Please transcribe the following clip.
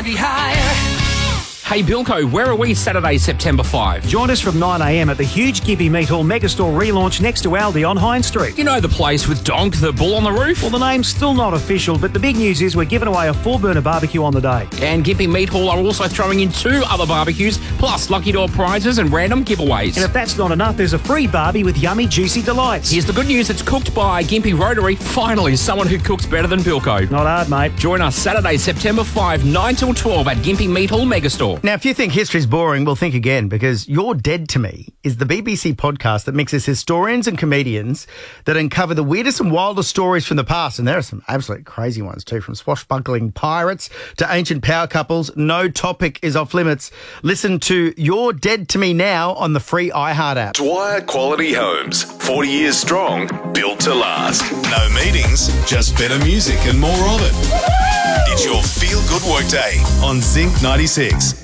and be higher. Hey Bilko, where are we Saturday, September 5? Join us from 9am at the huge Gympie Meat Hall Megastore relaunch next to Aldi on Hine Street. You know the place with Donk, the bull on the roof? Well, the name's still not official, but the big news is we're giving away a 4-burner barbecue on the day. And Gympie Meat Hall are also throwing in 2 other barbecues, plus lucky door prizes and random giveaways. And if that's not enough, there's a free barbie with yummy, juicy delights. Here's the good news, it's cooked by Gympie Rotary. Finally, someone who cooks better than Bilko. Not hard, mate. Join us Saturday, September 5, 9 till 12 at Gympie Meat Hall Megastore. Now, if you think history's boring, well, think again, because You're Dead to Me is the BBC podcast that mixes historians and comedians that uncover the weirdest and wildest stories from the past. And there are some absolute crazy ones too, from swashbuckling pirates to ancient power couples. No topic is off limits. Listen to You're Dead to Me now on the free iHeart app. Dwyer Quality Homes, 40 years strong, built to last. No meetings, just better music and more of it. It's your feel-good workday on Zinc 96.